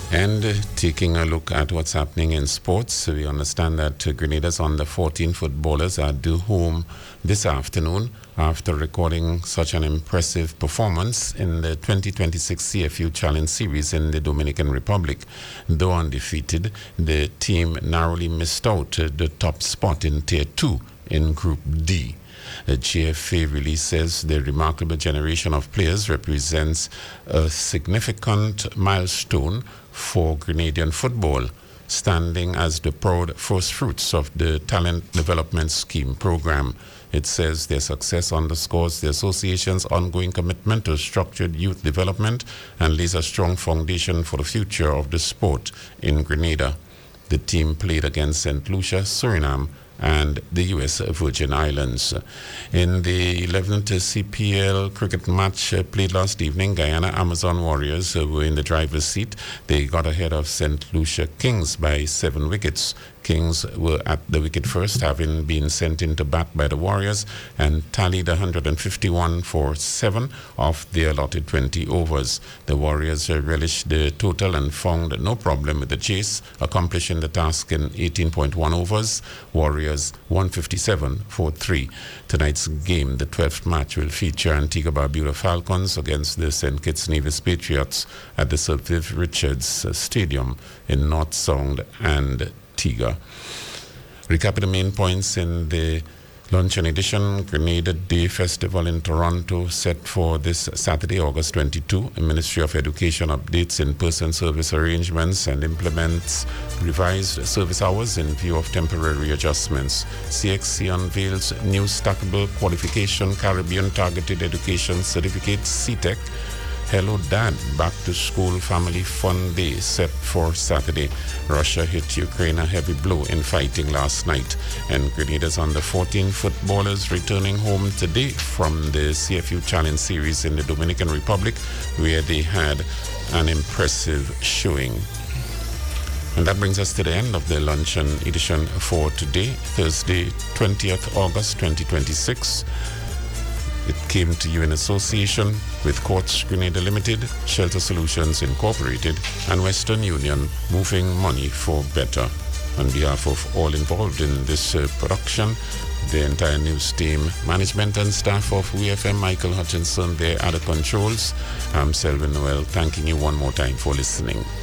And taking a look at what's happening in sports, we understand that Grenada's under 14 footballers are due home this afternoon after recording such an impressive performance in the 2026 CFU Challenge Series in the Dominican Republic. Though undefeated, the team narrowly missed out the top spot in Tier 2 in Group D. The GFA release says the remarkable generation of players represents a significant milestone for Grenadian football, standing as the proud first fruits of the Talent Development Scheme program. It says their success underscores the association's ongoing commitment to structured youth development and lays a strong foundation for the future of the sport in Grenada. The team played against St. Lucia, Suriname, and the U.S. Virgin Islands. In the 11th CPL cricket match played last evening, Guyana Amazon Warriors were in the driver's seat. They got ahead of St. Lucia Kings by 7 wickets. Kings were at the wicket first, having been sent into bat by the Warriors, and tallied 151 for 7 of their allotted 20 overs. The Warriors relished the total and found no problem with the chase, accomplishing the task in 18.1 overs. Warriors 157 for 3. Tonight's game, the 12th match, will feature Antigua Barbuda Falcons against the St. Kitts Nevis Patriots at the Sir Viv Richards Stadium in North Sound and Tiga. Recapping the main points in the luncheon edition: Grenada Day Festival in Toronto set for this Saturday, August 22. The Ministry of Education updates in-person service arrangements and implements revised service hours in view of temporary adjustments. CXC unveils new stackable qualification Caribbean Targeted Education Certificate, CTEC. Hello Dad, Back to School Family Fun Day set for Saturday. Russia hit Ukraine a heavy blow in fighting last night. And Grenada's under 14 footballers returning home today from the CFU Challenge Series in the Dominican Republic, where they had an impressive showing. And that brings us to the end of the luncheon edition for today, Thursday, 20th August 2026. It came to you in association with Quartz Grenada Limited, Shelter Solutions Incorporated, and Western Union, moving money for better. On behalf of all involved in this production, the entire news team, management and staff of WFM, Michael Hutchinson there at the controls, I'm Selwyn Noel, thanking you one more time for listening.